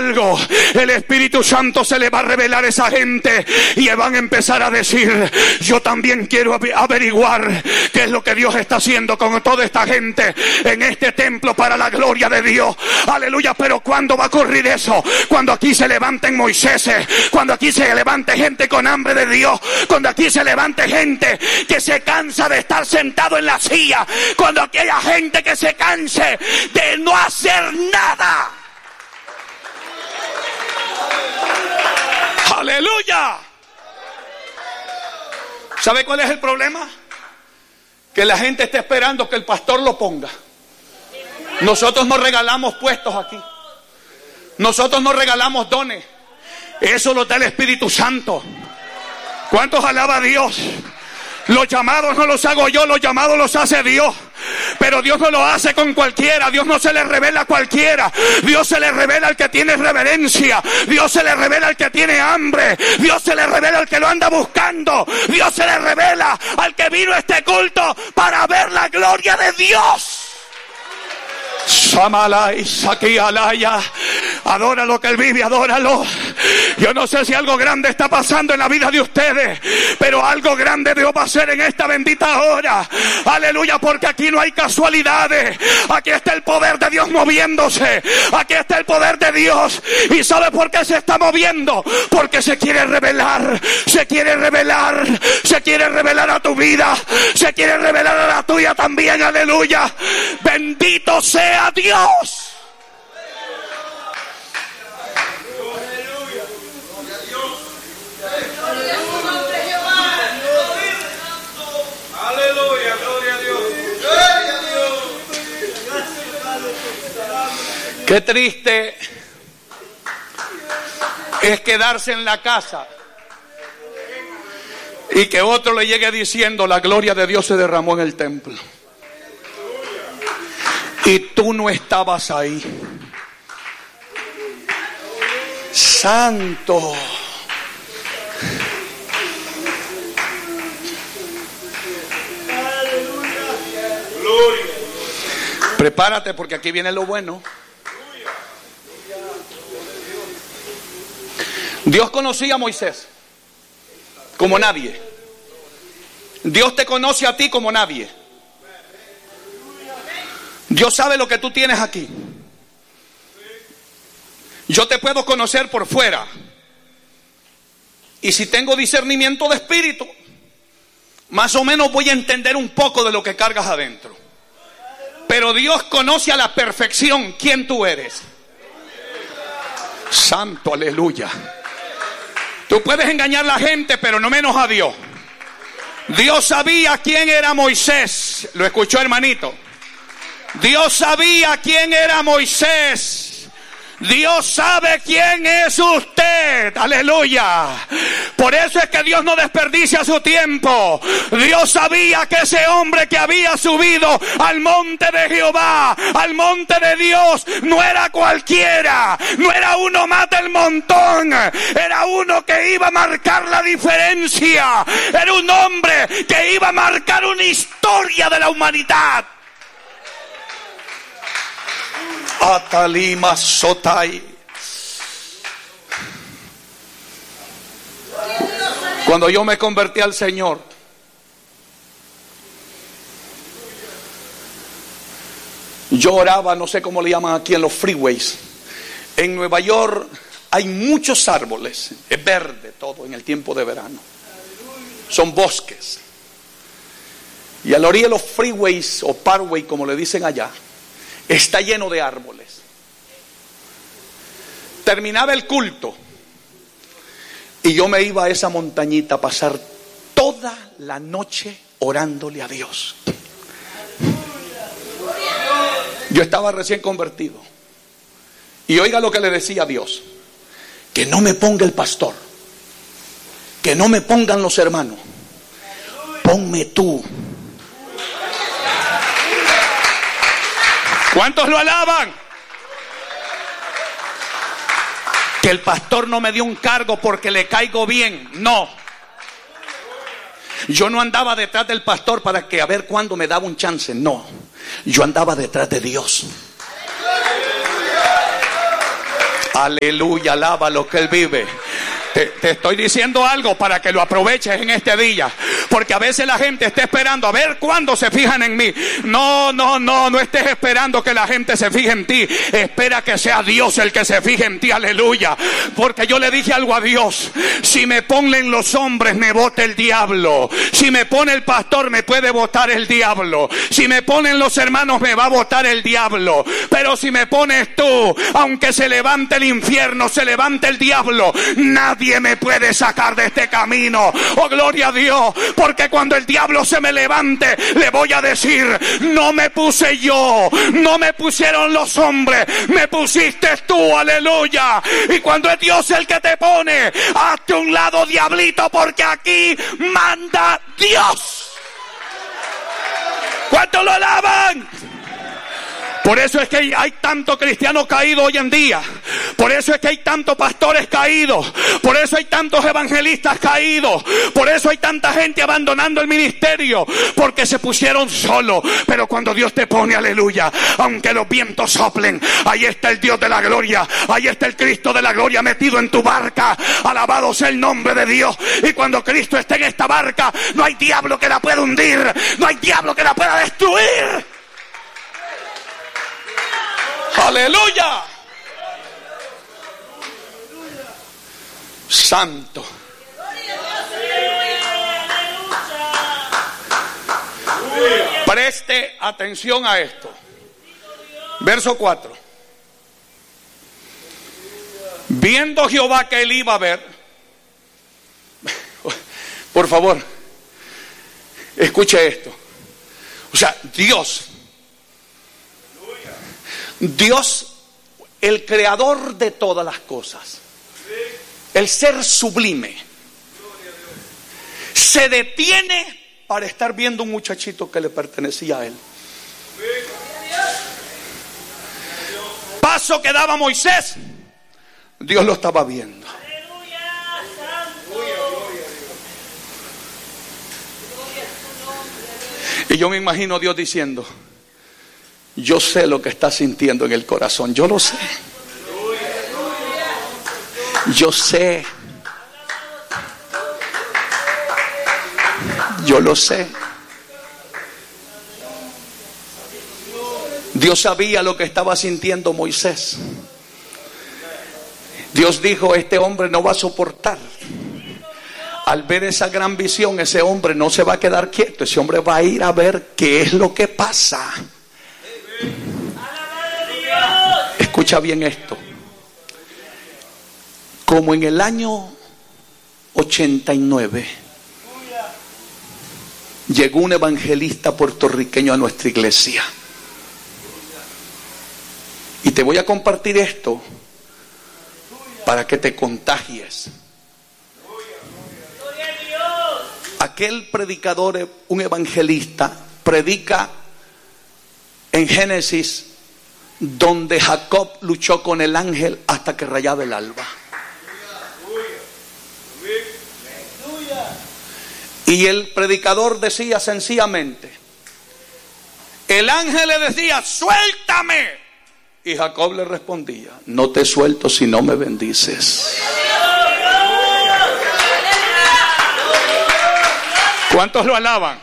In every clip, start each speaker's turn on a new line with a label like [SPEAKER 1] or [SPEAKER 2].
[SPEAKER 1] algo, el Espíritu Santo se le va a revelar a esa gente y van a empezar a decir: yo también quiero averiguar qué es lo que Dios está haciendo con toda esta gente en este templo para la gloria de Dios. Aleluya. Pero ¿cuándo va a ocurrir eso? Cuando aquí se levanten Moiséses, cuando aquí se levante gente con hambre de Dios, cuando aquí se levante gente que se cansa de estar sentado en la silla, cuando aquí haya gente que se canse de no hacer nada. Aleluya. ¿Sabe cuál es el problema? Que la gente está esperando que el pastor lo ponga. Nosotros no regalamos puestos aquí. Nosotros no regalamos dones. Eso lo da el Espíritu Santo. ¿Cuántos alaba a Dios? Los llamados no los hago yo, los llamados los hace Dios. Pero Dios no lo hace con cualquiera. Dios no se le revela a cualquiera. Dios se le revela al que tiene reverencia. Dios se le revela al que tiene hambre. Dios se le revela al que lo anda buscando. Dios se le revela al que vino a este culto para ver la gloria de Dios. Samalai, Sakialaya. Adora lo que Él vive, adóralo. Yo no sé si algo grande está pasando en la vida de ustedes, pero algo grande Dios va a hacer en esta bendita hora. Aleluya, porque aquí no hay casualidades. Aquí está el poder de Dios moviéndose. Aquí está el poder de Dios. ¿Y sabe por qué se está moviendo? Porque se quiere revelar. Se quiere revelar. Se quiere revelar a tu vida. Se quiere revelar a la tuya también. Aleluya. Bendito sea Dios.
[SPEAKER 2] Aleluya, gloria a Dios. Gloria a Dios.
[SPEAKER 1] Qué triste es quedarse en la casa y que otro le llegue diciendo: la gloria de Dios se derramó en el templo. Y tú no estabas ahí. Santo. Prepárate, porque aquí viene lo bueno. Dios conocía a Moisés como nadie. Dios te conoce a ti como nadie. Dios sabe lo que tú tienes aquí. Yo te puedo conocer por fuera. Y si tengo discernimiento de espíritu, más o menos voy a entender un poco de lo que cargas adentro. Pero Dios conoce a la perfección quién tú eres. Santo, aleluya. Tú puedes engañar a la gente, pero no menos a Dios. Dios sabía quién era Moisés. ¿Lo escuchó, hermanito? Dios sabía quién era Moisés. Dios sabe quién es usted. Aleluya. Por eso es que Dios no desperdicia su tiempo. Dios sabía que ese hombre que había subido al monte de Jehová, al monte de Dios, no era cualquiera. No era uno más del montón. Era uno que iba a marcar la diferencia. Era un hombre que iba a marcar una historia de la humanidad. Atalima Sotai. Cuando yo me convertí al Señor, yo oraba, no sé cómo le llaman aquí en los freeways. En Nueva York hay muchos árboles, es verde todo en el tiempo de verano. Son bosques. Y a la orilla de los freeways o parkway, como le dicen allá, está lleno de árboles. Terminaba el culto y yo me iba a esa montañita a pasar toda la noche orándole a Dios. Yo estaba recién convertido. Y oiga lo que le decía a Dios: que no me ponga el pastor, que no me pongan los hermanos, ponme tú. ¿Cuántos lo alaban? Que el pastor no me dio un cargo porque le caigo bien. No. Yo no andaba detrás del pastor para que a ver cuándo me daba un chance. No. Yo andaba detrás de Dios. Aleluya, alaba lo que Él vive. Te estoy diciendo algo para que lo aproveches en este día, porque a veces la gente está esperando a ver cuándo se fijan en mí. No estés esperando que la gente se fije en ti. Espera que sea Dios el que se fije en ti. Aleluya. Porque yo le dije algo a Dios: si me ponen los hombres me vota el diablo, si me pone el pastor me puede votar el diablo, si me ponen los hermanos me va a votar el diablo, pero si me pones tú, aunque se levante el infierno, se levante el diablo, nadie me puede sacar de este camino. Oh, gloria a Dios, porque cuando el diablo se me levante, le voy a decir: no me puse yo, no me pusieron los hombres, me pusiste tú. Aleluya. Y cuando es Dios el que te pone, hazte un lado, diablito, porque aquí manda Dios. ¿Cuántos lo alaban? Por eso es que hay tanto cristiano caído hoy en día. Por eso es que hay tantos pastores caídos. Por eso hay tantos evangelistas caídos. Por eso hay tanta gente abandonando el ministerio, porque se pusieron solos. Pero cuando Dios te pone, aleluya, aunque los vientos soplen, ahí está el Dios de la gloria, ahí está el Cristo de la gloria metido en tu barca. Alabado sea el nombre de Dios. Y cuando Cristo esté en esta barca, no hay diablo que la pueda hundir, no hay diablo que la pueda destruir. Aleluya. Santo. Preste atención a esto. Verso 4. Viendo Jehová que él iba a ver. Por favor, escuche esto. O sea, Dios, el creador de todas las cosas, el ser sublime, se detiene para estar viendo un muchachito que le pertenecía a él. Paso que daba Moisés, Dios lo estaba viendo. Y yo me imagino a Dios diciendo: yo sé lo que está sintiendo en el corazón. Yo lo sé. Yo sé. Yo lo sé. Dios sabía lo que estaba sintiendo Moisés. Dios dijo: este hombre no va a soportar. Al ver esa gran visión, ese hombre no se va a quedar quieto. Ese hombre va a ir a ver qué es lo que pasa. Escucha bien esto. Como en el año 89 llegó un evangelista puertorriqueño a nuestra iglesia. Y te voy a compartir esto para que te contagies. Aquel predicador, un evangelista, predica en Génesis, donde Jacob luchó con el ángel hasta que rayaba el alba. Y el predicador decía sencillamente, el ángel le decía: suéltame. Y Jacob le respondía: no te suelto si no me bendices. ¿Cuántos lo alaban?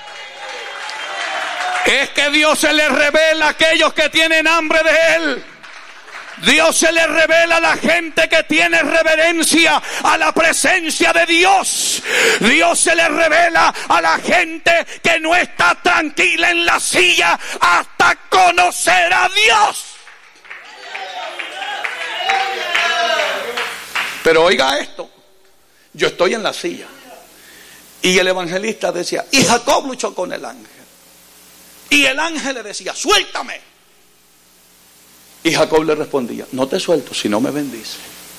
[SPEAKER 1] Es que Dios se le revela a aquellos que tienen hambre de Él. Dios se le revela a la gente que tiene reverencia a la presencia de Dios. Dios se le revela a la gente que no está tranquila en la silla hasta conocer a Dios. Pero oiga esto, yo estoy en la silla y el evangelista decía: y Jacob luchó con el ángel. Y el ángel le decía: suéltame. Y Jacob le respondía: no te suelto si no me bendices.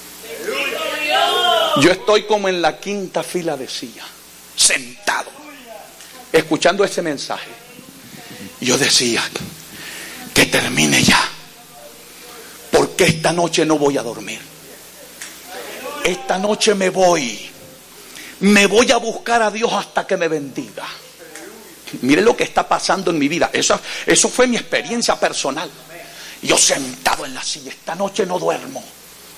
[SPEAKER 1] Yo estoy como en la quinta fila de silla, sentado, escuchando ese mensaje. Y yo decía: que termine ya, porque esta noche no voy a dormir. Esta noche me voy a buscar a Dios hasta que me bendiga. Mire lo que está pasando en mi vida. Eso fue mi experiencia personal. Yo sentado en la silla, esta noche no duermo.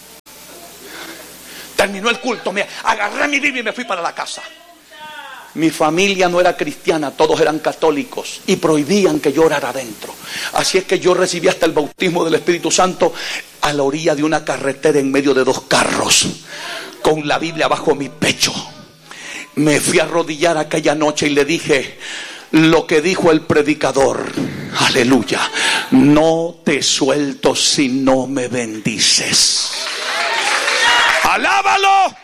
[SPEAKER 1] Terminó el culto, me agarré mi Biblia y me fui para la casa. Mi familia no era cristiana, todos eran católicos y prohibían que yo orara adentro. Así es que yo recibí hasta el bautismo del Espíritu Santo a la orilla de una carretera en medio de 2 carros, con la Biblia bajo mi pecho. Me fui a arrodillar aquella noche y le dije lo que dijo el predicador. Aleluya. No te suelto si no me bendices. Alábalo.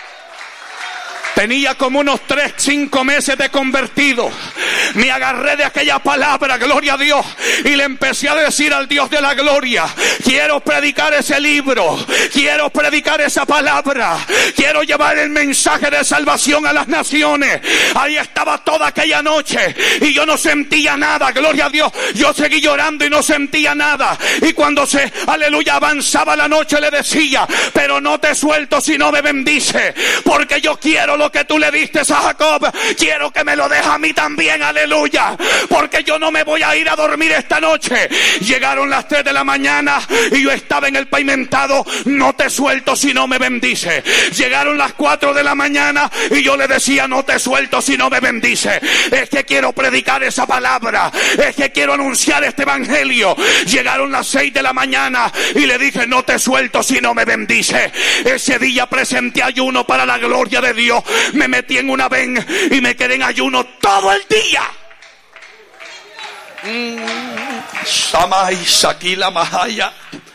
[SPEAKER 1] Tenía como unos 3-5 meses de convertido. Me agarré de aquella palabra, gloria a Dios, y le empecé a decir al Dios de la gloria: quiero predicar ese libro, quiero predicar esa palabra, quiero llevar el mensaje de salvación a las naciones. Ahí estaba toda aquella noche y yo no sentía nada, gloria a Dios. Yo seguí llorando y no sentía nada. Y cuando aleluya, avanzaba la noche, le decía: pero no te suelto si no me bendice, porque yo quiero lo que tú le diste a Jacob, quiero que me lo dejes a mí también, aleluya, porque yo no me voy a ir a dormir esta noche. Llegaron las 3 de la mañana y yo estaba en el pavimentado: no te suelto si no me bendice. Llegaron las 4 de la mañana y yo le decía: no te suelto si no me bendice. Es que quiero predicar esa palabra, es que quiero anunciar este evangelio. Llegaron las 6 de la mañana y le dije: no te suelto si no me bendice. Ese día presenté ayuno para la gloria de Dios. Me metí en una ven y me quedé en ayuno todo el día. Samay Sakila Mahaya.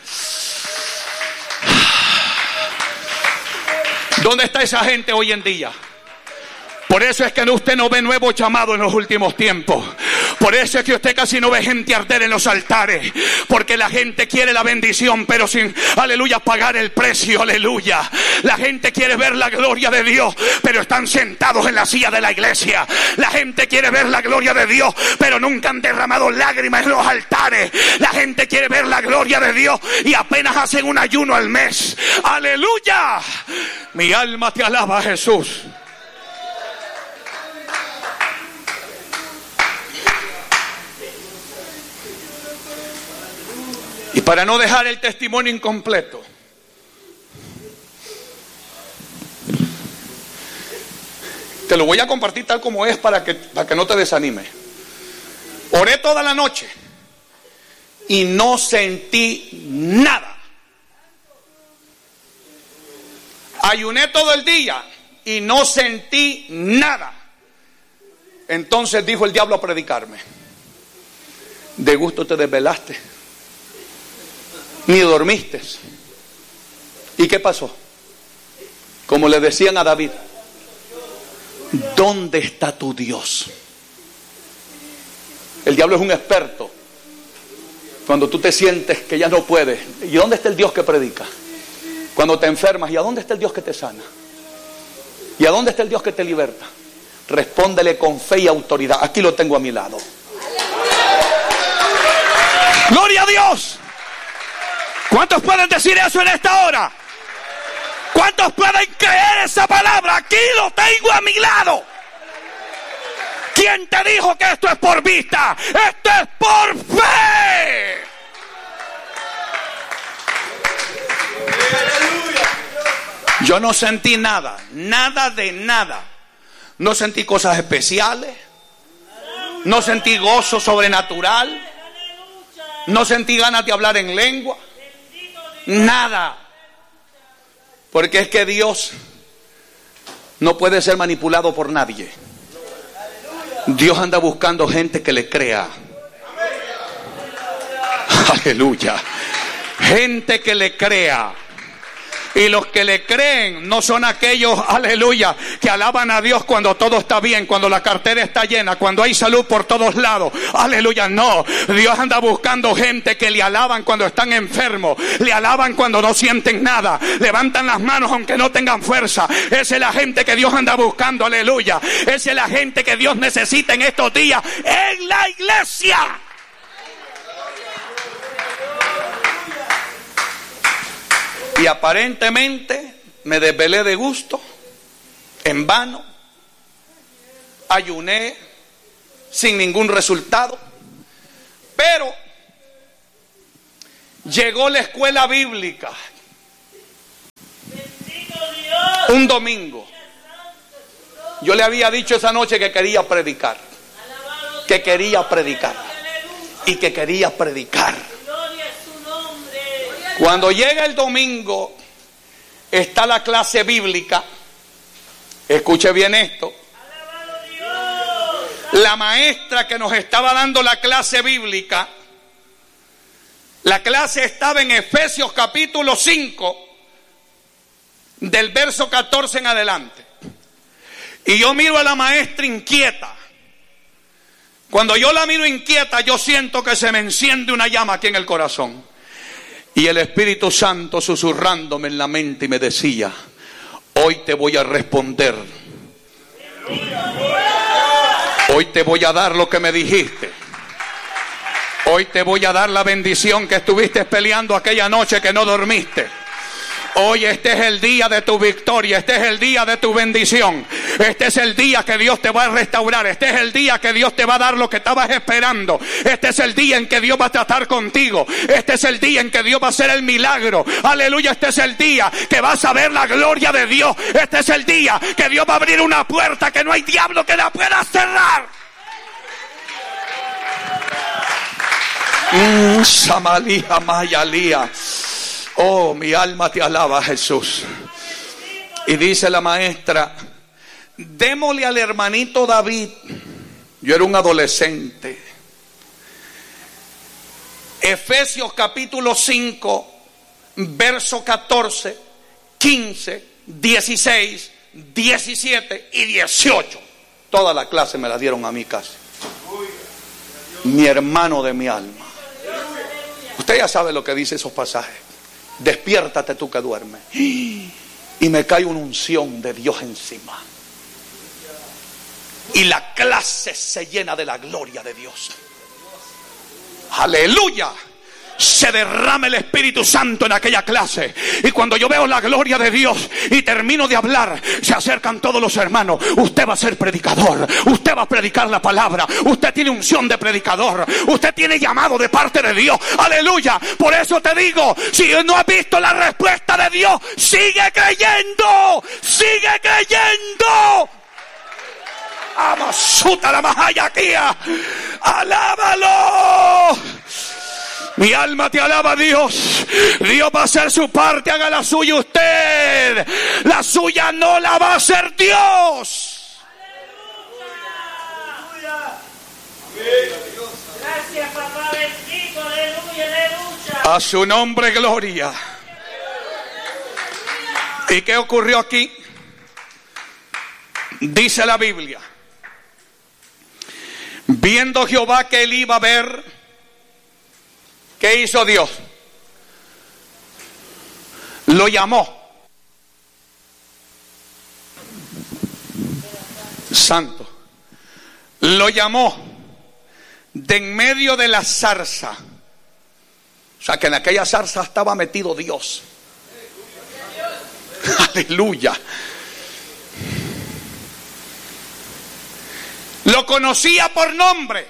[SPEAKER 1] ¿Dónde está esa gente hoy en día? Por eso es que usted no ve nuevo llamado en los últimos tiempos. Por eso es que usted casi no ve gente arder en los altares. Porque la gente quiere la bendición, pero sin, aleluya, pagar el precio, aleluya. La gente quiere ver la gloria de Dios, pero están sentados en la silla de la iglesia. La gente quiere ver la gloria de Dios, pero nunca han derramado lágrimas en los altares. La gente quiere ver la gloria de Dios y apenas hacen un ayuno al mes. Aleluya. Mi alma te alaba, Jesús. Y para no dejar el testimonio incompleto, te lo voy a compartir tal como es para que no te desanime. Oré toda la noche y no sentí nada. Ayuné todo el día y no sentí nada. Entonces dijo el diablo a predicarme: de gusto te desvelaste, ni dormiste. ¿Y qué pasó? Como le decían a David: ¿dónde está tu Dios? El diablo es un experto. Cuando tú te sientes que ya no puedes, ¿y dónde está el Dios que predica? Cuando te enfermas, ¿y a dónde está el Dios que te sana? ¿Y a dónde está el Dios que te liberta? Respóndele con fe y autoridad: aquí lo tengo a mi lado. ¡Gloria a Dios! ¿Cuántos pueden decir eso en esta hora? ¿Cuántos pueden creer esa palabra? Aquí lo tengo a mi lado. ¿Quién te dijo que esto es por vista? Esto es por fe. Yo no sentí nada, nada de nada. No sentí cosas especiales. No sentí gozo sobrenatural. No sentí ganas de hablar en lengua. Nada. Porque es que Dios no puede ser manipulado por nadie. Dios anda buscando gente que le crea. Aleluya. Gente que le crea. Y los que le creen no son aquellos, aleluya, que alaban a Dios cuando todo está bien, cuando la cartera está llena, cuando hay salud por todos lados. Aleluya, no. Dios anda buscando gente que le alaban cuando están enfermos, le alaban cuando no sienten nada, levantan las manos aunque no tengan fuerza. Esa es la gente que Dios anda buscando, aleluya. Esa es la gente que Dios necesita en estos días en la iglesia. Y aparentemente me desvelé de gusto, en vano, ayuné sin ningún resultado, pero llegó la escuela bíblica.
[SPEAKER 3] Bendito Dios.
[SPEAKER 1] Un domingo. Yo le había dicho esa noche que quería predicar. Que quería predicar. Y que quería predicar. Cuando llega el domingo, está la clase bíblica. Escuche bien esto. La maestra que nos estaba dando la clase bíblica, la clase estaba en Efesios capítulo 5, del verso 14 en adelante. Y yo miro a la maestra inquieta. Cuando yo la miro inquieta, yo siento que se me enciende una llama aquí en el corazón. Y el Espíritu Santo susurrándome en la mente y me decía: hoy te voy a responder. Hoy te voy a dar lo que me dijiste. Hoy te voy a dar la bendición que estuviste peleando aquella noche que no dormiste. Hoy este es el día de tu victoria, este es el día de tu bendición. Este es el día que Dios te va a restaurar. Este es el día que Dios te va a dar lo que estabas esperando. Este es el día en que Dios va a tratar contigo. Este es el día en que Dios va a hacer el milagro. Aleluya, este es el día que vas a ver la gloria de Dios. Este es el día que Dios va a abrir una puerta que no hay diablo que la pueda cerrar. Samalía Mayalía. Oh, mi alma te alaba, Jesús. Y dice la maestra: démosle al hermanito David. Yo era un adolescente. Efesios capítulo 5, verso 14, 15, 16, 17 y 18. Toda la clase me la dieron a mí casi. Mi hermano de mi alma. Usted ya sabe lo que dice esos pasajes. Despiértate tú que duermes. Y me cae una unción de Dios encima. Y la clase se llena de la gloria de Dios. Aleluya. Se derrama el Espíritu Santo en aquella clase. Y cuando yo veo la gloria de Dios y termino de hablar, se acercan todos los hermanos. Usted va a ser predicador. Usted va a predicar la palabra. Usted tiene unción de predicador. Usted tiene llamado de parte de Dios. Aleluya. Por eso te digo, si no has visto la respuesta de Dios, sigue creyendo. Sigue creyendo. Amasuta la mahayaquía. Alábalo. Mi alma te alaba, Dios. Dios va a hacer su parte, haga la suya usted. La suya no la va a hacer Dios.
[SPEAKER 3] Gracias, papá bendito, aleluya, aleluya.
[SPEAKER 1] A su nombre, gloria. ¿Y qué ocurrió aquí? Dice la Biblia: viendo Jehová que él iba a ver, ¿qué hizo Dios? Lo llamó. Santo. Lo llamó de en medio de la zarza. O sea que en aquella zarza estaba metido Dios. Aleluya. Lo conocía por nombre.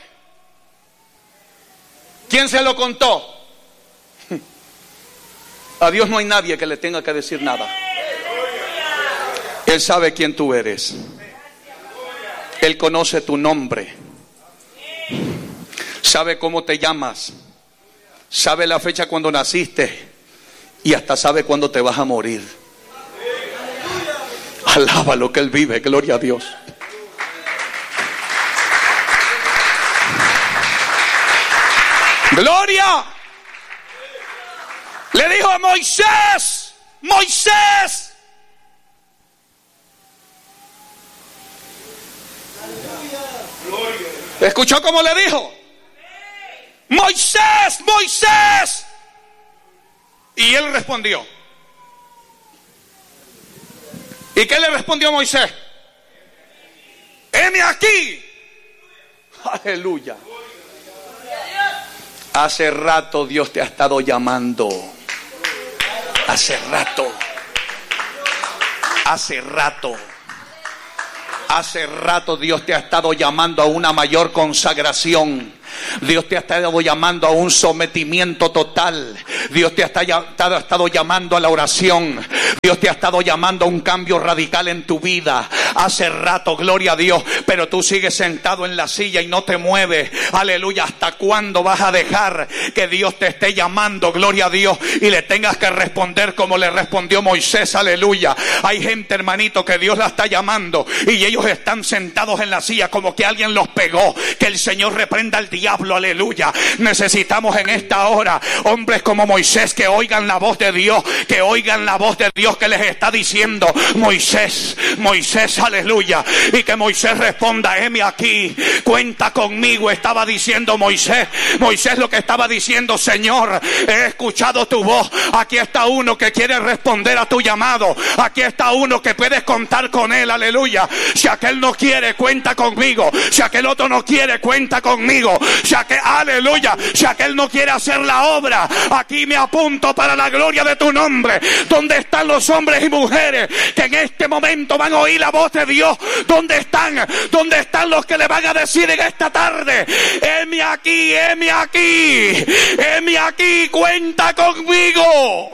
[SPEAKER 1] ¿Quién se lo contó? A Dios no hay nadie que le tenga que decir nada. Él sabe quién tú eres. Él conoce tu nombre. Sabe cómo te llamas. Sabe la fecha cuando naciste. Y hasta sabe cuándo te vas a morir. Alaba lo que Él vive. Gloria a Dios. Gloria. Le dijo a Moisés: Moisés. ¿Escuchó cómo le dijo? Moisés, Moisés. Y él respondió. ¿Y qué le respondió Moisés? Heme aquí. Aleluya. Hace rato Dios te ha estado llamando. Hace rato. Hace rato. Hace rato Dios te ha estado llamando a una mayor consagración. Dios te ha estado llamando a un sometimiento total. Dios te ha estado llamando a la oración. Dios te ha estado llamando a un cambio radical en tu vida hace rato, gloria a Dios, pero tú sigues sentado en la silla y no te mueves. Aleluya. ¿Hasta cuándo vas a dejar que Dios te esté llamando, gloria a Dios, y le tengas que responder como le respondió Moisés? Aleluya. Hay gente, hermanito, que Dios la está llamando y ellos están sentados en la silla como que alguien los pegó. Que el Señor reprenda al diablo, aleluya. Necesitamos en esta hora hombres como Moisés que oigan la voz de Dios, que oigan la voz de Dios que les está diciendo: Moisés, Moisés, aleluya. Y que Moisés responda: heme aquí, cuenta conmigo. Estaba diciendo Moisés lo que estaba diciendo: Señor, he escuchado tu voz. Aquí está uno que quiere responder a tu llamado. Aquí está uno que puedes contar con él, aleluya. Si aquel no quiere, cuenta conmigo. Si aquel otro no quiere, cuenta conmigo. Si aquel, aleluya, si aquel no quiere hacer la obra, aquí me apunto para la gloria de tu nombre. ¿Dónde están los hombres y mujeres que en este momento van a oír la voz de Dios? ¿Dónde están? ¿Dónde están los que le van a decir en esta tarde: heme aquí, heme aquí, heme aquí, cuenta conmigo?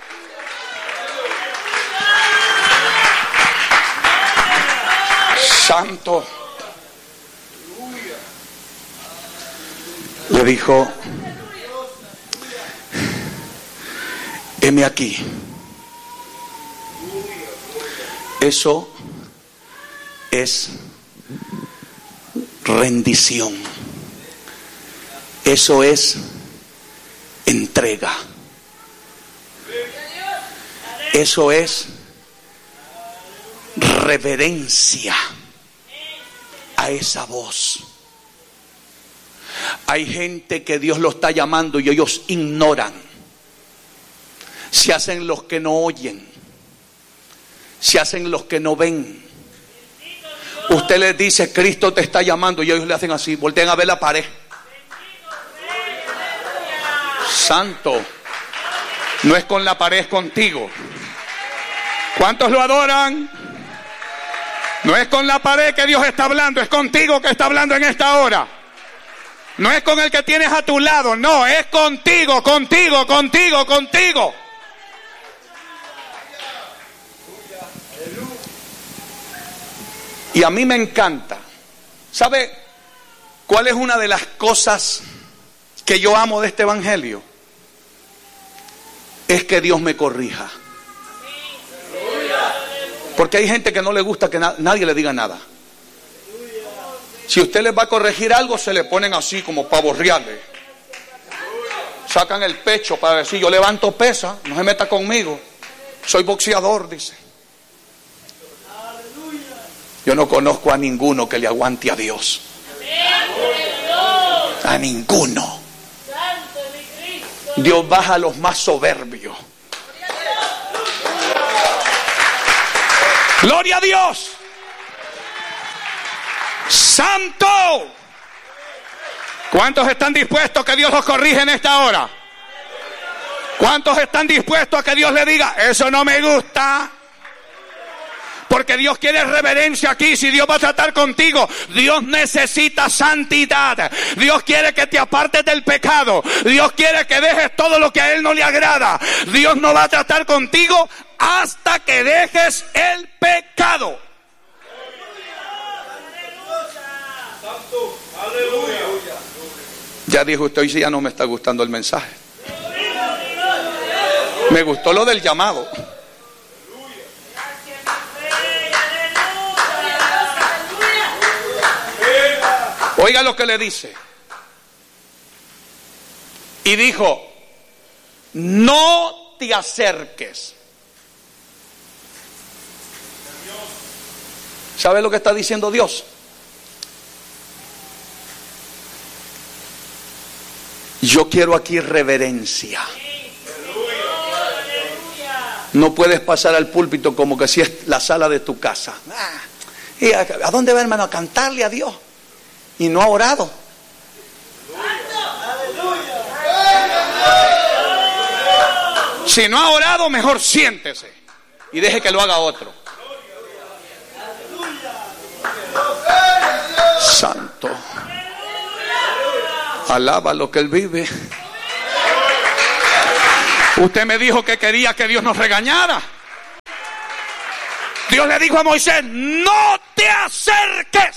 [SPEAKER 1] Santo. Le dijo: heme aquí. Eso es rendición. Eso es entrega. Eso es reverencia a esa voz. Hay gente que Dios lo está llamando y ellos ignoran. Se hacen los que no oyen. Se hacen los que no ven. Usted les dice: Cristo te está llamando, y ellos le hacen así, voltean a ver la pared. Santo. No es con la pared, es contigo. ¿Cuántos lo adoran? No es con la pared que Dios está hablando, es contigo que está hablando en esta hora. No es con el que tienes a tu lado, no, es contigo, contigo, contigo, contigo. Y a mí me encanta. ¿Sabe cuál es una de las cosas que yo amo de este evangelio? Es que Dios me corrija. Porque hay gente que no le gusta que nadie le diga nada. Si usted les va a corregir algo, se le ponen así como pavos reales. Sacan el pecho para decir: yo levanto pesa, no se meta conmigo. Soy boxeador, dice. Yo no conozco a ninguno que le aguante a Dios. A ninguno. Dios baja a los más soberbios. Gloria a Dios. Santo. ¿Cuántos están dispuestos a que Dios los corrija en esta hora? ¿Cuántos están dispuestos a que Dios le diga: eso no me gusta? Porque Dios quiere reverencia aquí. Si Dios va a tratar contigo, Dios necesita santidad. Dios quiere que te apartes del pecado. Dios quiere que dejes todo lo que a Él no le agrada. Dios no va a tratar contigo hasta que dejes el pecado. Ya dijo usted: hoy sí ya no me está gustando el mensaje. Me gustó lo del llamado. Oiga lo que le dice. Y dijo: no te acerques. ¿Sabe lo que está diciendo Dios? Yo quiero aquí reverencia. No puedes pasar al púlpito como que si es la sala de tu casa. ¿Y a dónde va, hermano? A cantarle a Dios. Y no ha orado. Si no ha orado, mejor siéntese y deje que lo haga otro. Santo. Alaba lo que Él vive. Usted me dijo que quería que Dios nos regañara. Dios le dijo a Moisés: no te acerques.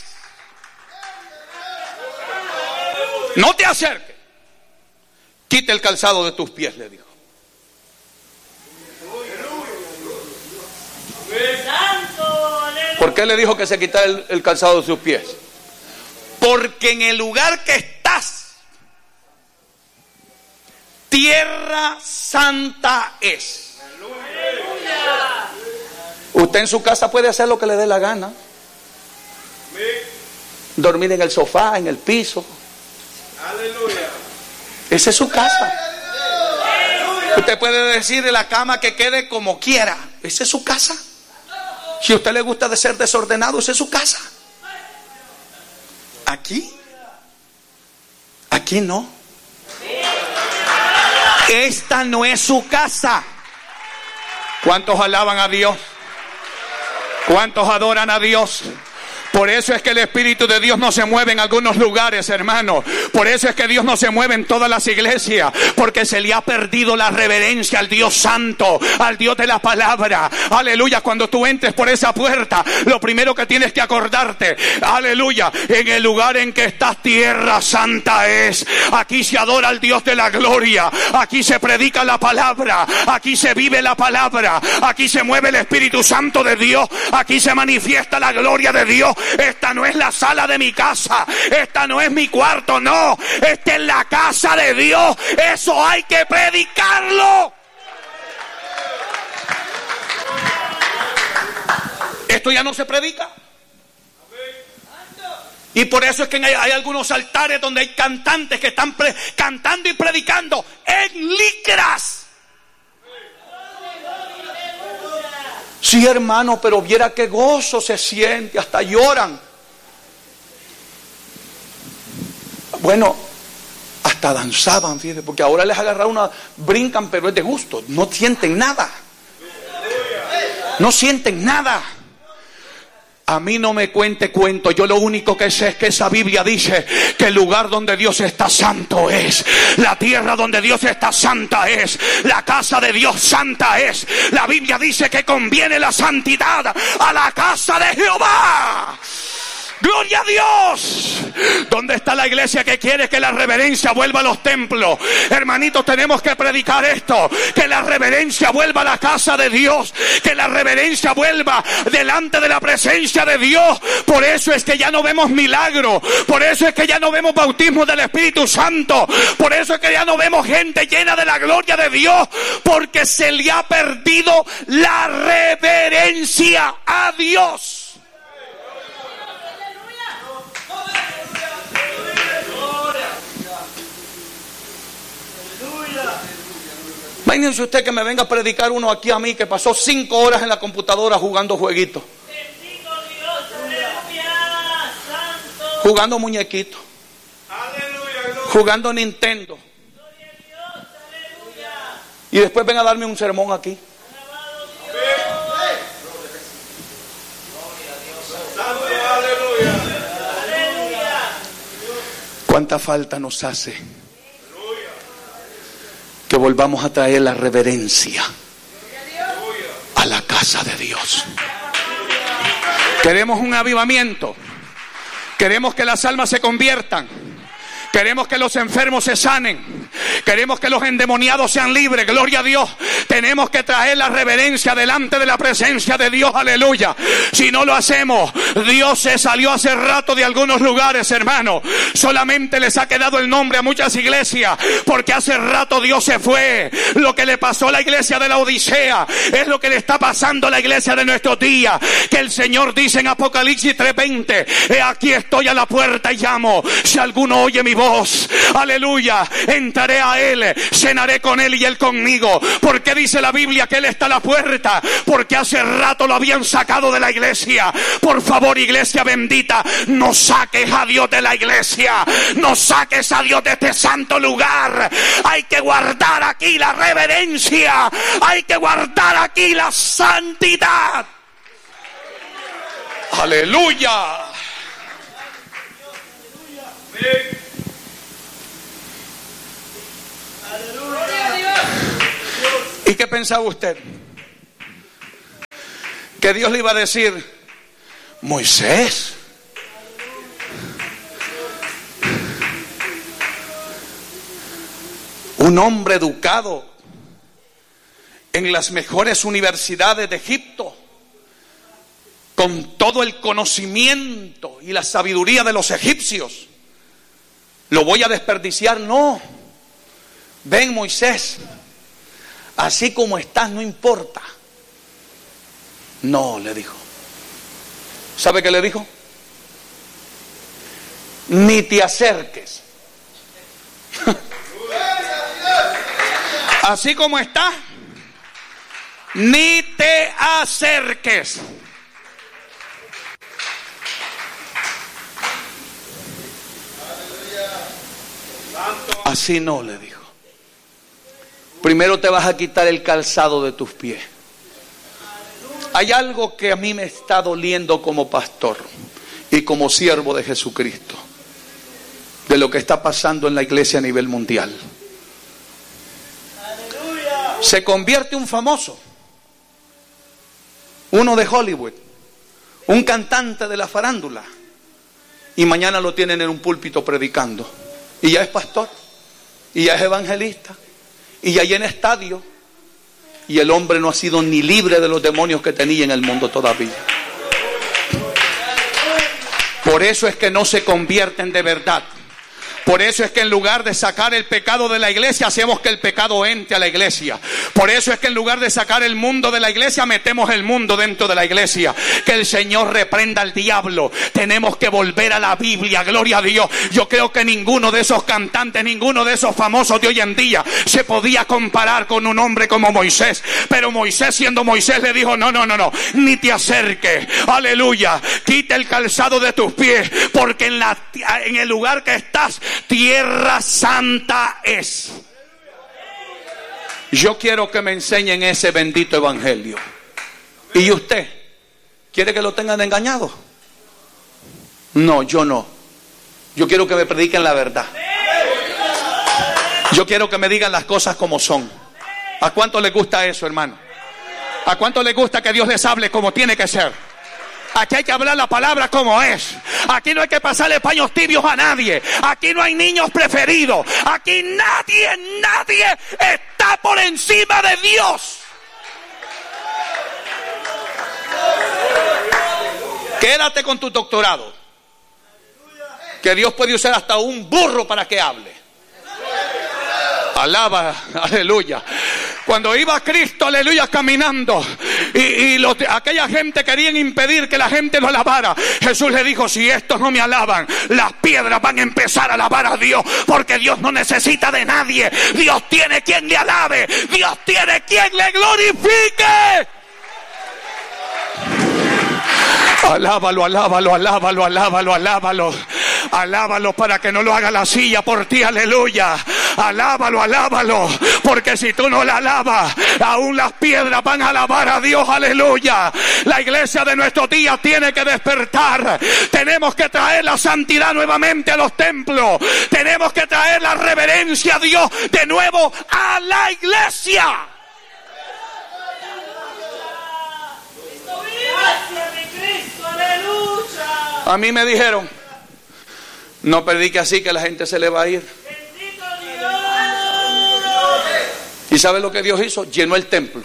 [SPEAKER 1] No te acerques. Quita el calzado de tus pies, le dijo. ¿Por qué le dijo que se quitara el calzado de sus pies? Porque en el lugar que estás, tierra santa es. Usted en su casa puede hacer lo que le dé la gana. Dormir en el sofá, en el piso. Esa es su casa. Usted puede decir de la cama que quede como quiera. Esa es su casa. Si a usted le gusta de ser desordenado, esa es su casa. Aquí no. Esta no es su casa. ¿Cuántos alaban a Dios? ¿Cuántos adoran a Dios? Por eso es que el Espíritu de Dios no se mueve en algunos lugares, hermano. Por eso es que Dios no se mueve en todas las iglesias. Porque se le ha perdido la reverencia al Dios Santo, al Dios de la palabra. Aleluya. Cuando tú entres por esa puerta, lo primero que tienes que acordarte, aleluya, en el lugar en que estás, tierra santa es. Aquí se adora al Dios de la gloria. Aquí se predica la palabra. Aquí se vive la palabra. Aquí se mueve el Espíritu Santo de Dios. Aquí se manifiesta la gloria de Dios. Esta no es la sala de mi casa, esta no es mi cuarto, no, esta es la casa de Dios. Eso hay que predicarlo. Esto ya no se predica. Y por eso es que hay algunos altares donde hay cantantes que están cantando y predicando en licras. Sí, hermano, pero viera qué gozo se siente, hasta lloran. Bueno, hasta danzaban, fíjate, porque ahora les agarra una, brincan, pero es de gusto, no sienten nada. No sienten nada. A mí no me cuente cuento. Yo lo único que sé es que esa Biblia dice que el lugar donde Dios está santo es. La tierra donde Dios está santa es. La casa de Dios santa es. La Biblia dice que conviene la santidad a la casa de Jehová. ¡Gloria a Dios! ¿Dónde está la iglesia que quiere que la reverencia vuelva a los templos? Hermanitos, tenemos que predicar esto. Que la reverencia vuelva a la casa de Dios. Que la reverencia vuelva delante de la presencia de Dios. Por eso es que ya no vemos milagros. Por eso es que ya no vemos bautismo del Espíritu Santo. Por eso es que ya no vemos gente llena de la gloria de Dios. Porque se le ha perdido la reverencia a Dios. Imagínense usted que me venga a predicar uno aquí a mí que pasó 5 horas en la computadora jugando jueguitos. Jugando muñequitos. Jugando Nintendo. Y después venga a darme un sermón aquí. ¿Cuánta falta nos hace que volvamos a traer la reverencia a la casa de Dios? Queremos un avivamiento. Queremos que las almas se conviertan. Queremos que los enfermos se sanen. Queremos que los endemoniados sean libres. Gloria a Dios. Tenemos que traer la reverencia delante de la presencia de Dios. Aleluya. Si no lo hacemos, Dios se salió hace rato de algunos lugares, hermano. Solamente les ha quedado el nombre a muchas iglesias, porque hace rato Dios se fue. Lo que le pasó a la iglesia de la Odisea es lo que le está pasando a la iglesia de nuestros días. Que el Señor dice en Apocalipsis 3:20: he aquí estoy a la puerta y llamo. Si alguno oye mi voz, aleluya, entraré a él, cenaré con él y él conmigo. ¿Por qué dice la Biblia que él está a la puerta? Porque hace rato lo habían sacado de la iglesia. Por favor, iglesia bendita, no saques a Dios de la iglesia, no saques a Dios de este santo lugar. Hay que guardar aquí la reverencia, hay que guardar aquí la santidad. Aleluya. ¿Y qué pensaba usted? que Dios le iba a decir: Moisés, un hombre educado en las mejores universidades de Egipto, con todo el conocimiento y la sabiduría de los egipcios, ¿lo voy a desperdiciar? No. Ven, Moisés, así como estás, no importa. No, le dijo. ¿Sabe qué le dijo? Ni te acerques. Así como estás, ni te acerques. Así no, le dijo. Primero te vas a quitar el calzado de tus pies. Hay algo que a mí me está doliendo como pastor y como siervo de Jesucristo, de lo que está pasando en la iglesia a nivel mundial. Se convierte un famoso, uno de Hollywood, un cantante de la farándula, y mañana lo tienen en un púlpito predicando, y ya es pastor, y ya es evangelista, y ya llena estadio, y el hombre no ha sido ni libre de los demonios que tenía en el mundo todavía. Por eso es que no se convierten de verdad. Por eso es que en lugar de sacar el pecado de la iglesia, hacemos que el pecado entre a la iglesia. Por eso es que en lugar de sacar el mundo de la iglesia, metemos el mundo dentro de la iglesia. Que el Señor reprenda al diablo. Tenemos que volver a la Biblia, gloria a Dios. Yo creo que ninguno de esos cantantes, ninguno de esos famosos de hoy en día se podía comparar con un hombre como Moisés. Pero Moisés, siendo Moisés, le dijo: no, ni te acerques. Aleluya. Quita el calzado de tus pies, porque en el lugar que estás, tierra santa es. Yo quiero que me enseñen ese bendito evangelio. ¿Y usted quiere que lo tengan engañado? No, yo no. Yo quiero que me prediquen la verdad. Yo quiero que me digan las cosas como son. ¿A cuánto les gusta eso, hermano? ¿A cuánto les gusta que Dios les hable como tiene que ser? Aquí hay que hablar la palabra como es. Aquí no hay que pasarle paños tibios a nadie. Aquí no hay niños preferidos. Aquí nadie está por encima de Dios. Quédate con tu doctorado, que Dios puede usar hasta un burro para que hable. Alaba, aleluya. Cuando iba Cristo, aleluya, caminando, y aquella gente querían impedir que la gente lo alabara, Jesús le dijo: si estos no me alaban, las piedras van a empezar a alabar a Dios, porque Dios no necesita de nadie. Dios tiene quien le alabe, Dios tiene quien le glorifique. Alábalo, alábalo, alábalo, alábalo, alábalo. Alábalo para que no lo haga la silla por ti, aleluya. Alábalo, alábalo, porque si tú no la alabas, aún las piedras van a alabar a Dios, aleluya. La iglesia de nuestros días tiene que despertar. Tenemos que traer la santidad nuevamente a los templos. Tenemos que traer la reverencia a Dios de nuevo a la iglesia. A mí me dijeron: no predique así, que la gente se le va a ir. ¿Y sabe lo que Dios hizo? Llenó el templo.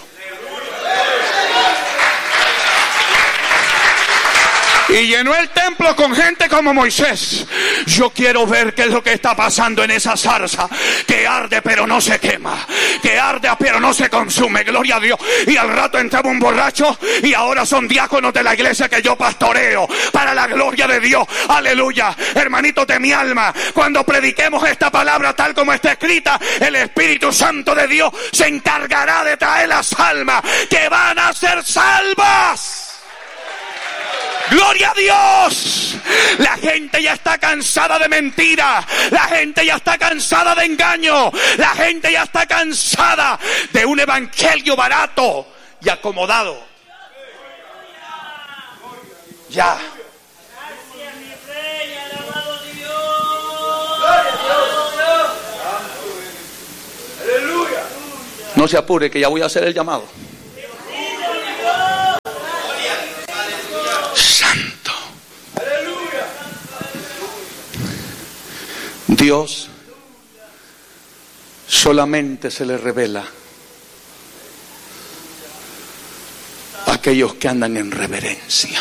[SPEAKER 1] Y llenó el templo con gente como Moisés. Yo quiero ver qué es lo que está pasando en esa zarza que arde pero no se quema, que arde pero no se consume, gloria a Dios. Y al rato entraba un borracho y ahora son diáconos de la iglesia que yo pastoreo para la gloria de Dios, aleluya. Hermanitos de mi alma, cuando prediquemos esta palabra tal como está escrita, el Espíritu Santo de Dios se encargará de traer las almas que van a ser salvas. ¡Gloria a Dios! La gente ya está cansada de mentiras. La gente ya está cansada de engaño. La gente ya está cansada de un evangelio barato y acomodado. Ya.
[SPEAKER 3] Gracias, mi rey, alabado Dios.
[SPEAKER 2] Aleluya.
[SPEAKER 1] No se apure, que ya voy a hacer el llamado. Dios solamente se le revela a aquellos que andan en reverencia.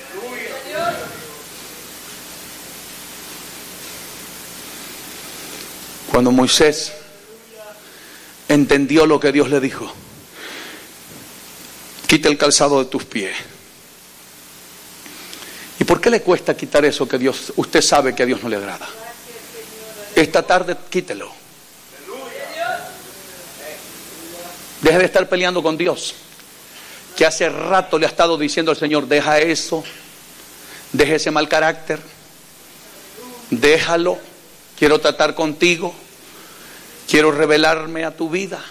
[SPEAKER 1] Cuando Moisés entendió lo que Dios le dijo, quita el calzado de tus pies. ¿Y por qué le cuesta quitar eso que Dios, usted sabe que a Dios no le agrada? Esta tarde quítelo. Deje de estar peleando con Dios, que hace rato le ha estado diciendo al Señor: deja eso, deja ese mal carácter, déjalo, quiero tratar contigo, quiero revelarme a tu vida.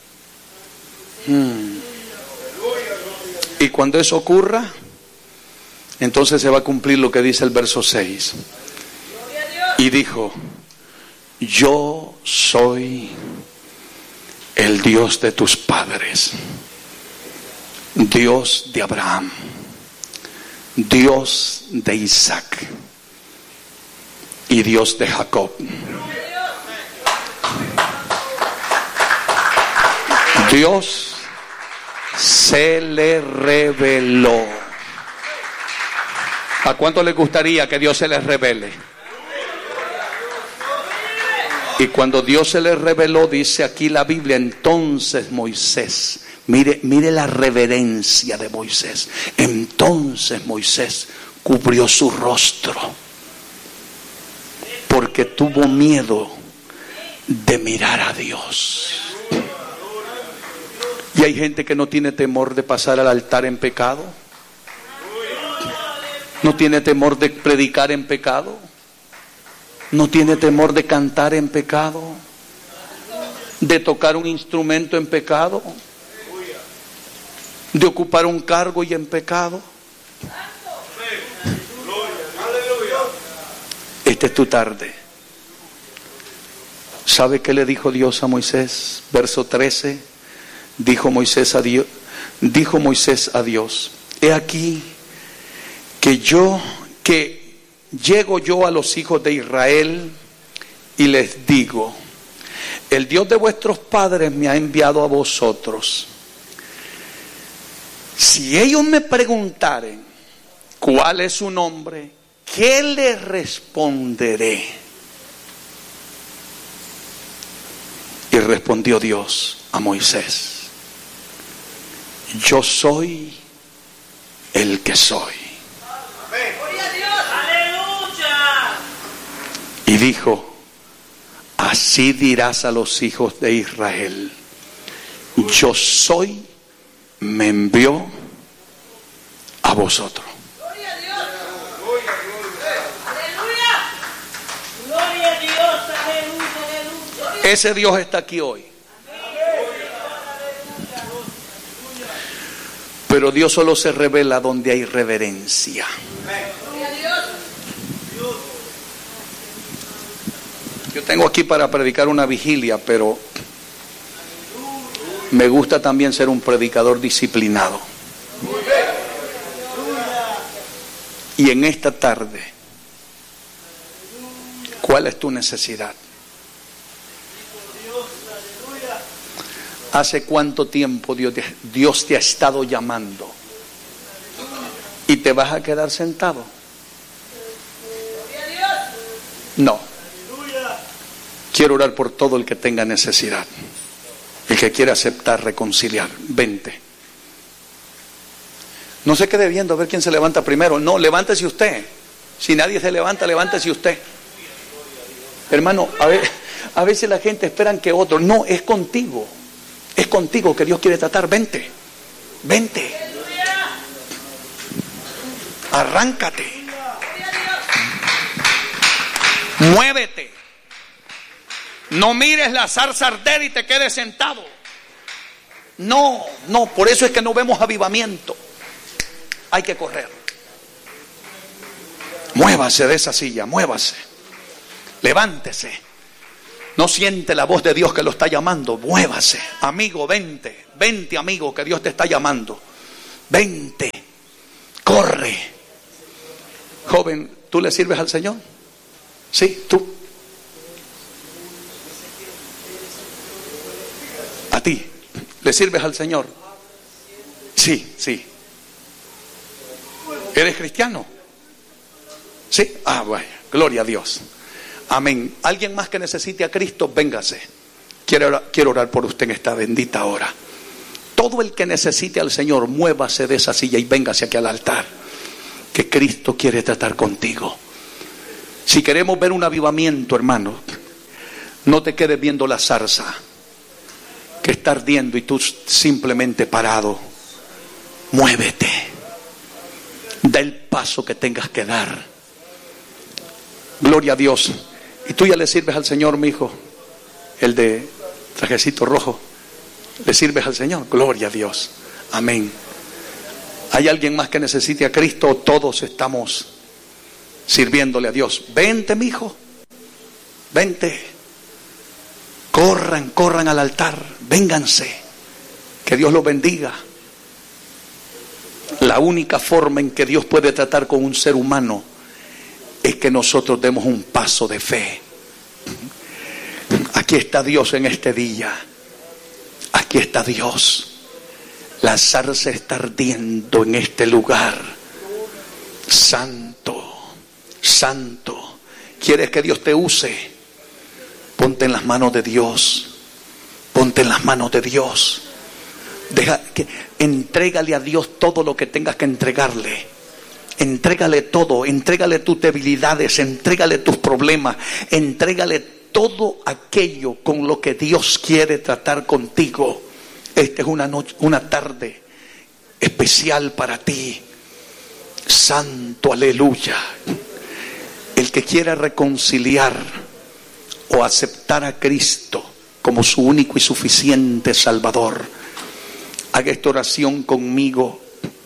[SPEAKER 1] Y cuando eso ocurra, entonces se va a cumplir lo que dice el verso 6. Y dijo: yo soy el Dios de tus padres, Dios de Abraham, Dios de Isaac y Dios de Jacob. Dios se le reveló. ¿A cuánto le gustaría que Dios se les revele? Y cuando Dios se les reveló, dice aquí la Biblia, entonces Moisés, mire la reverencia de Moisés. Entonces Moisés cubrió su rostro porque tuvo miedo de mirar a Dios. Y hay gente que no tiene temor de pasar al altar en pecado. No tiene temor de predicar en pecado. No tiene temor de cantar en pecado, de tocar un instrumento en pecado, de ocupar un cargo y en pecado. Esta es tu tarde. ¿Sabe qué le dijo Dios a Moisés? Verso 13. Dijo Moisés a Dios: he aquí que llego yo a los hijos de Israel y les digo: el Dios de vuestros padres me ha enviado a vosotros. Si ellos me preguntaren cuál es su nombre, ¿qué les responderé? Y respondió Dios a Moisés: yo soy el que soy. Y dijo: así dirás a los hijos de Israel: yo soy, me envió a vosotros.
[SPEAKER 3] Gloria a Dios. Aleluya. Gloria a Dios. Aleluya.
[SPEAKER 1] Ese Dios está aquí hoy. Pero Dios solo se revela donde hay reverencia. Yo tengo aquí para predicar una vigilia, pero me gusta también ser un predicador disciplinado. Y en esta tarde, ¿cuál es tu necesidad? ¿Hace cuánto tiempo Dios te ha estado llamando? ¿Y te vas a quedar sentado? No. Quiero orar por todo el que tenga necesidad, el que quiera aceptar, reconciliar. Vente. No se quede viendo a ver quién se levanta primero. No, levántese usted. Si nadie se levanta, levántese usted. Hermano, a veces la gente espera que otro. No, es contigo. Es contigo que Dios quiere tratar. Vente. Vente. Arráncate. Muévete. No mires la zarza arder y te quedes sentado. No, por eso es que no vemos avivamiento. Hay que correr. Muévase de esa silla, muévase. Levántese. No siente la voz de Dios que lo está llamando. Muévase. Amigo, vente. Vente, amigo, que Dios te está llamando. Vente. Corre. Joven, ¿tú le sirves al Señor? Sí, tú. ti. ¿Le sirves al Señor? Sí, sí. ¿Eres cristiano? Sí. Ah, vaya. Gloria a Dios. Amén. ¿Alguien más que necesite a Cristo? Véngase. Quiero orar por usted en esta bendita hora. Todo el que necesite al Señor, muévase de esa silla y véngase aquí al altar, que Cristo quiere tratar contigo. Si queremos ver un avivamiento, hermano, no te quedes viendo la zarza que está ardiendo y tú simplemente parado. Muévete. Da el paso que tengas que dar. Gloria a Dios. ¿Y tú ya le sirves al Señor, mi hijo? El de trajecito rojo. ¿Le sirves al Señor? Gloria a Dios. Amén. ¿Hay alguien más que necesite a Cristo o todos estamos sirviéndole a Dios? Vente, mi hijo. Vente. Corran al altar. Vénganse. Que Dios los bendiga. La única forma en que Dios puede tratar con un ser humano es que nosotros demos un paso de fe. Aquí está Dios en este día. Aquí está Dios. La zarza está ardiendo en este lugar. Santo, santo. ¿Quieres que Dios te use? Ponte en las manos de Dios. Ponte en las manos de Dios. Entrégale a Dios todo lo que tengas que entregarle. Entrégale todo. Entrégale tus debilidades. Entrégale tus problemas. Entrégale todo aquello con lo que Dios quiere tratar contigo. Esta es una tarde especial para ti. Santo, aleluya. El que quiera reconciliar o aceptar a Cristo como su único y suficiente Salvador, haga esta oración conmigo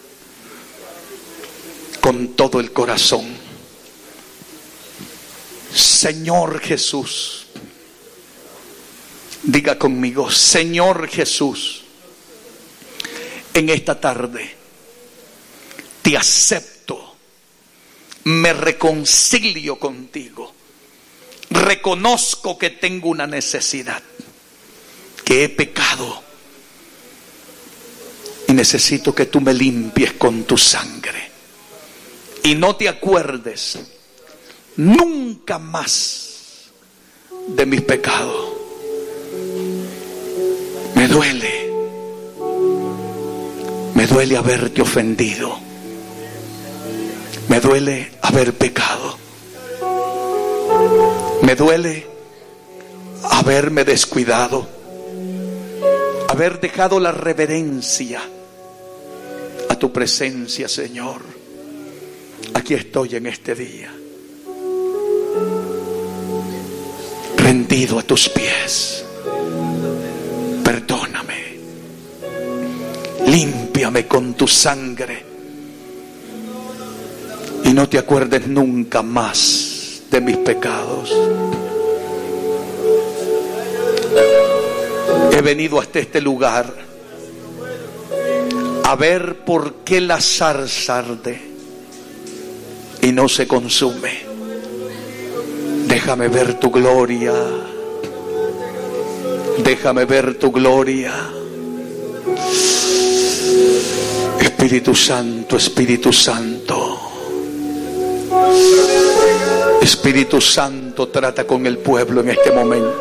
[SPEAKER 1] con todo el corazón. Señor Jesús, diga conmigo, Señor Jesús, en esta tarde te acepto, me reconcilio contigo, reconozco que tengo una necesidad, que he pecado y necesito que tú me limpies con tu sangre y no te acuerdes nunca más de mis pecados. Me duele haberte ofendido, me duele haber pecado, me duele haberme descuidado, haber dejado la reverencia a tu presencia, Señor. Aquí estoy en este día, rendido a tus pies. Perdóname, límpiame con tu sangre y no te acuerdes nunca más de mis pecados. He venido hasta este lugar a ver por qué la zarza arde y no se consume. Déjame ver tu gloria. Déjame ver tu gloria. Espíritu Santo, Espíritu Santo. Espíritu Santo, trata con el pueblo en este momento.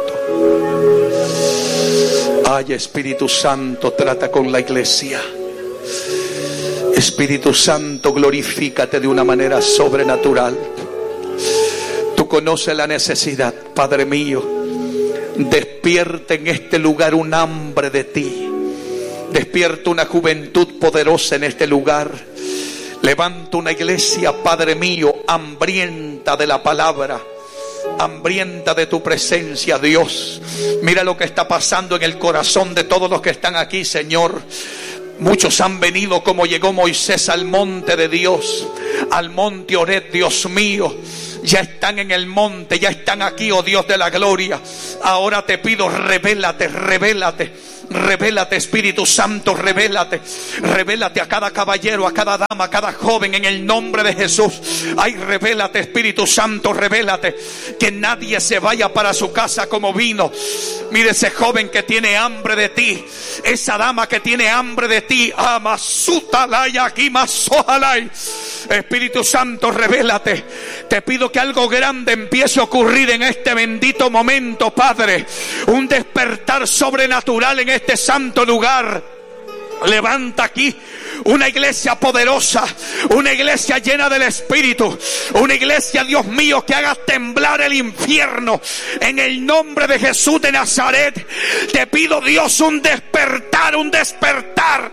[SPEAKER 1] Ay, Espíritu Santo, trata con la iglesia. Espíritu Santo, glorifícate de una manera sobrenatural. Tú conoces la necesidad, Padre mío. Despierta en este lugar un hambre de ti. Despierta una juventud poderosa en este lugar. Levanta una iglesia, Padre mío, hambrienta de la palabra, hambrienta de tu presencia, Dios. Mira lo que está pasando en el corazón de todos los que están aquí, Señor. Muchos han venido como llegó Moisés al monte de Dios, al monte Horeb, Dios mío. Ya están en el monte, ya están aquí, oh Dios de la gloria. Ahora te pido, revélate, revélate. Revélate, Espíritu Santo, revélate. Revélate a cada caballero, a cada dama, a cada joven, en el nombre de Jesús. Ay, revélate, Espíritu Santo, revélate. Que nadie se vaya para su casa como vino. Mire ese joven que tiene hambre de ti, esa dama que tiene hambre de ti. Espíritu Santo, revélate. Te pido que algo grande empiece a ocurrir en este bendito momento, Padre. Un despertar sobrenatural en este santo lugar. Levanta aquí una iglesia poderosa, una iglesia llena del Espíritu, una iglesia, Dios mío, que haga temblar el infierno. En el nombre de Jesús de Nazaret, te pido, Dios, un despertar, un despertar.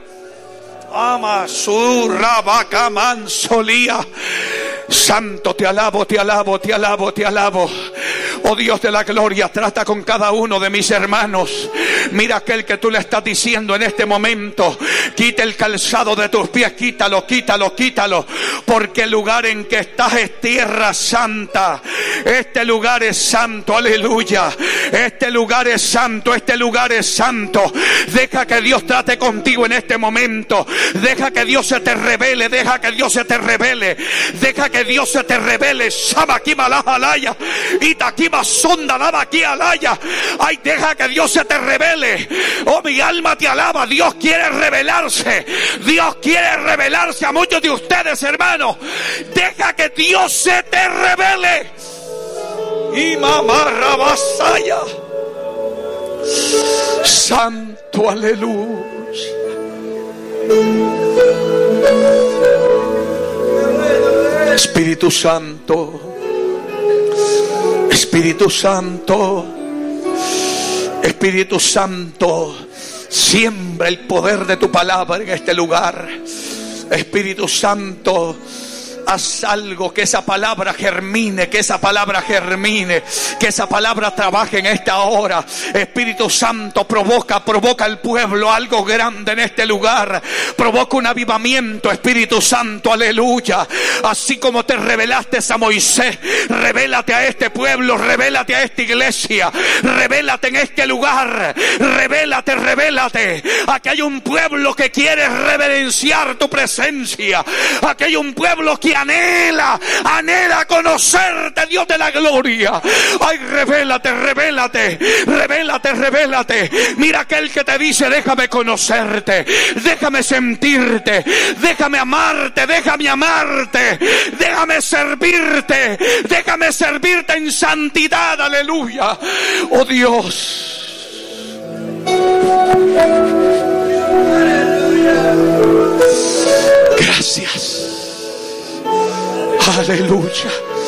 [SPEAKER 1] Amasura Bacamansolía. Santo, te alabo, te alabo, te alabo, te alabo. Oh Dios de la gloria, trata con cada uno de mis hermanos. Mira aquel que tú le estás diciendo en este momento: quita el calzado de tus pies, quítalo, quítalo, quítalo, porque el lugar en que estás es tierra santa. Este lugar es santo, aleluya. Este lugar es santo, este lugar es santo. Deja que Dios trate contigo en este momento. Deja que Dios se te revele, deja que Dios se te revele, deja que Dios se te revele. Shabakimalaya, Itakibasonda Labakialaya. Ay, deja que Dios se te revele. Oh, mi alma te alaba. Dios quiere revelarse. Dios quiere revelarse a muchos de ustedes, hermanos. Deja que Dios se te revele. Y mamarrabasaya. Santo, aleluya. Espíritu Santo, Espíritu Santo, Espíritu Santo, siembra el poder de tu palabra en este lugar. Espíritu Santo, haz algo, que esa palabra germine, que esa palabra germine, que esa palabra trabaje en esta hora. Espíritu Santo, provoca al pueblo algo grande en este lugar. Provoca un avivamiento, Espíritu Santo, aleluya. Así como te revelaste a Moisés, revélate a este pueblo, revélate a esta iglesia, revélate en este lugar, revélate, revélate. Aquí hay un pueblo que quiere reverenciar tu presencia. Aquí hay un pueblo que anhela conocerte, Dios de la gloria. Ay, revélate, revélate, revélate, revélate. Mira aquel que te dice: déjame conocerte, déjame sentirte, déjame amarte, déjame amarte, déjame servirte en santidad, aleluya. Oh Dios, gracias. Aleluya.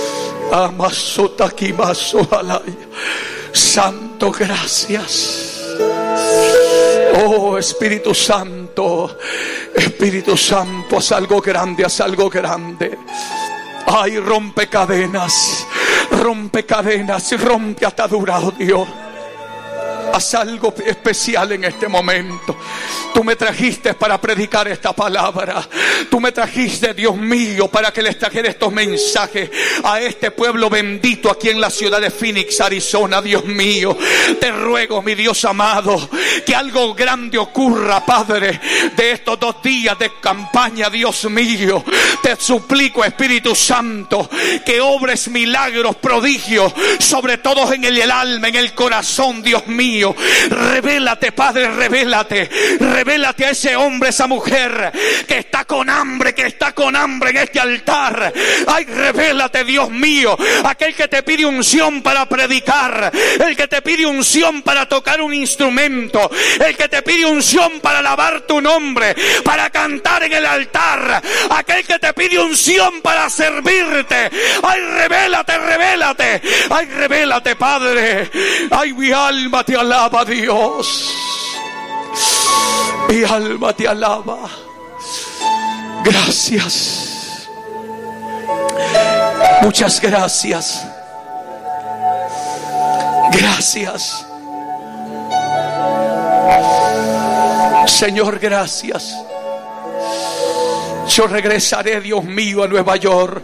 [SPEAKER 1] Santo, gracias. Oh, Espíritu Santo, Espíritu Santo, haz algo grande, haz algo grande. Ay, rompe cadenas, rompe ataduras, oh Dios. Haz algo especial en este momento. Tú me trajiste para predicar esta palabra. Tú me trajiste, Dios mío, para que les trajera estos mensajes a este pueblo bendito aquí en la ciudad de Phoenix, Arizona. Dios mío, te ruego, mi Dios amado, que algo grande ocurra, Padre, de estos 2 días de campaña. Dios mío, te suplico, Espíritu Santo, que obres milagros, prodigios, sobre todo en el alma, en el corazón, Dios mío. Revélate, Padre, revélate a ese hombre, esa mujer que está con hambre en este altar. Ay, revélate, Dios mío, aquel que te pide unción para predicar, el que te pide unción para tocar un instrumento, el que te pide unción para alabar tu nombre, para cantar en el altar, aquel que te pide unción para servirte. Ay, revélate, revélate. Ay, revélate, Padre. Ay, mi alma te alaba, Dios. Mi alma te alaba. Gracias. Muchas gracias. Gracias. Señor, gracias. Yo regresaré, Dios mío, a Nueva York.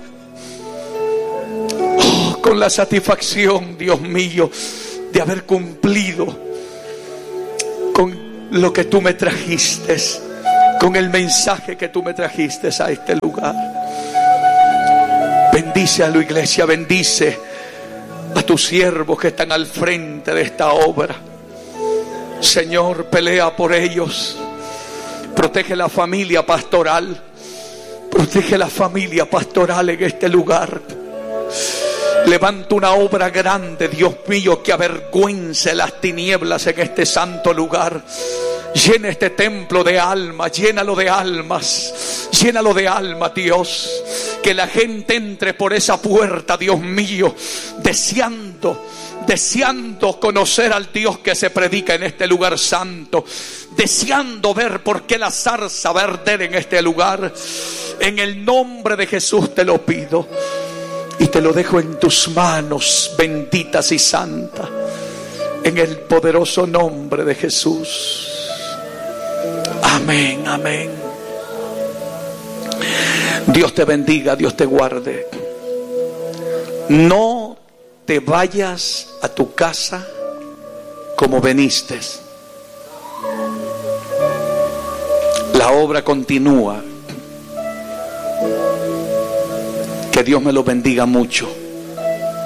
[SPEAKER 1] Oh, con la satisfacción, Dios mío, de haber cumplido con lo que tú me trajiste, con el mensaje que tú me trajiste a este lugar. Bendice a la iglesia, bendice a tus siervos que están al frente de esta obra. Señor, pelea por ellos. Protege la familia pastoral. Protege la familia pastoral en este lugar. Levanta una obra grande, Dios mío, que avergüence las tinieblas en este santo lugar. Llena este templo de almas, llénalo de almas, llénalo de almas, Dios. Que la gente entre por esa puerta, Dios mío, deseando conocer al Dios que se predica en este lugar santo, deseando ver por qué la zarza va a arder en este lugar. En el nombre de Jesús te lo pido y te lo dejo en tus manos benditas y santas, en el poderoso nombre de Jesús. Amén, amén. Dios te bendiga, Dios te guarde. No te vayas a tu casa como veniste. La obra continúa. Que Dios me lo bendiga mucho.